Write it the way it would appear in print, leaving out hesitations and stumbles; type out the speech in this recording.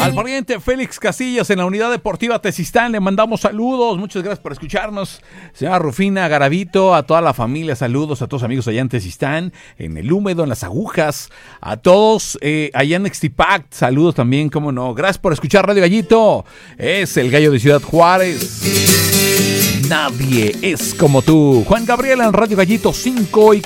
Al pariente Félix Casillas en la Unidad Deportiva Tezistán le mandamos saludos. Muchas gracias por escucharnos. Señora Rufina Garavito, a toda la familia, saludos a todos amigos allá en Tezistán, en el Húmedo, en las Agujas. A todos allá en Extipac, saludos también, cómo no. Gracias por escuchar Radio Gallito. Es el gallo de Ciudad Juárez. Nadie es como tú. Juan Gabriel en Radio Gallito 5:14.